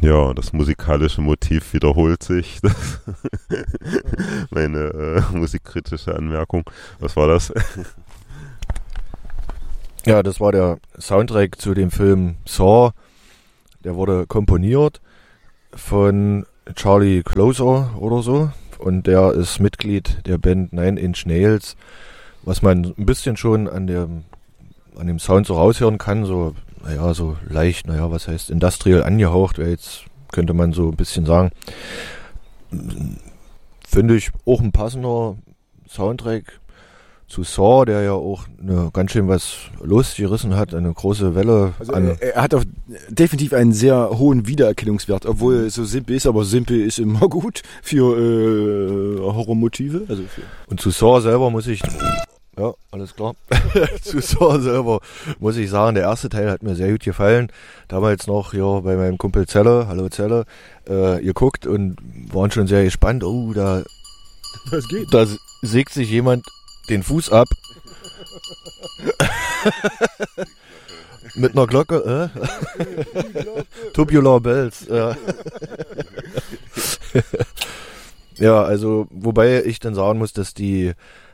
Ja, das musikalische Motiv wiederholt sich. Meine musikkritische Anmerkung. Was war das? Ja, das war der Soundtrack zu dem Film Saw. Der wurde komponiert von Charlie Clouser oder so. Und der ist Mitglied der Band Nine Inch Nails. Was man ein bisschen schon an dem Sound so raushören kann. So leicht, was heißt industrial angehaucht, wäre jetzt, könnte man so ein bisschen sagen. Finde ich auch ein passender Soundtrack zu Saw, der ja auch ganz schön was losgerissen hat, eine große Welle. Also er hat auch definitiv einen sehr hohen Wiedererkennungswert, obwohl es so simpel ist, aber simpel ist immer gut für Horrormotive. Und zu Saw selber muss ich... Ja, alles klar. Zu Saw selber muss ich sagen, der erste Teil hat mir sehr gut gefallen. Damals noch hier bei meinem Kumpel Zelle, hallo Zelle, geguckt und waren schon sehr gespannt. Oh, da sägt sich jemand den Fuß ab. Mit einer Glocke, Tubular Bells. Ja, also, wobei ich dann sagen muss, dass die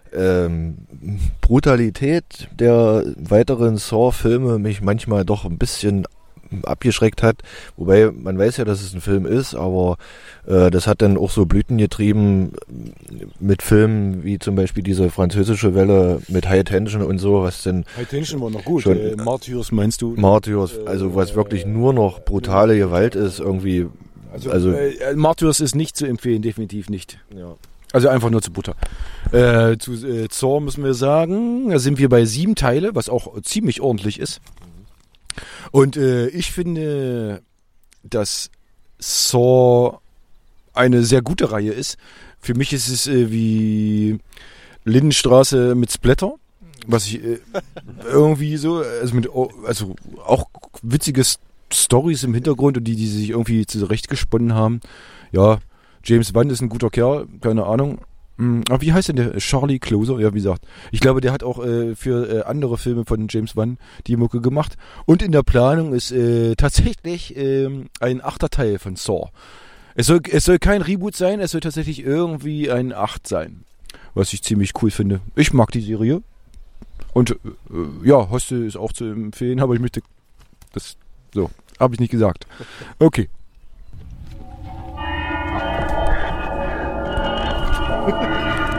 Brutalität der weiteren Saw-Filme mich manchmal doch ein bisschen abgeschreckt hat. Wobei, man weiß ja, dass es ein Film ist, aber das hat dann auch so Blüten getrieben mit Filmen wie zum Beispiel diese französische Welle mit High Tension und so, was denn... High Tension war noch gut. Schon, Martyrs meinst du? Martyrs, also was wirklich nur noch brutale Gewalt ist irgendwie. Also Martyrs ist nicht zu empfehlen, definitiv nicht. Ja. Also einfach nur zu Butter. Zu Saw müssen wir sagen, da sind wir bei 7 Teile, was auch ziemlich ordentlich ist. Und ich finde, dass Saw eine sehr gute Reihe ist. Für mich ist es wie Lindenstraße mit Splatter, was ich irgendwie so, also auch witzige Storys im Hintergrund und die sich irgendwie zurechtgesponnen haben. Ja, James Wan ist ein guter Kerl, keine Ahnung. Aber wie heißt denn der? Charlie Clouser? Ja, wie gesagt. Ich glaube, der hat auch für andere Filme von James Wan die Mucke gemacht. Und in der Planung ist tatsächlich ein 8. Teil von Saw. Es soll kein Reboot sein, es soll tatsächlich irgendwie ein 8 sein. Was ich ziemlich cool finde. Ich mag die Serie. Und Hostel ist auch zu empfehlen, aber ich möchte... habe ich nicht gesagt. Okay.